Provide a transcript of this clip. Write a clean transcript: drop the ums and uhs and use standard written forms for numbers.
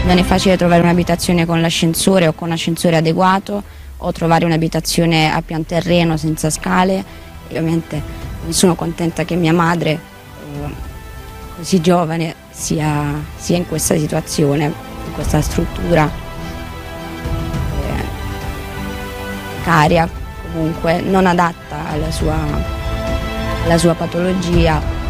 Non è facile trovare un'abitazione con l'ascensore o con ascensore adeguato, o trovare un'abitazione a pian terreno senza scale. E ovviamente non sono contenta che mia madre, così giovane, sia in questa situazione, in questa struttura precaria, comunque non adatta alla sua patologia.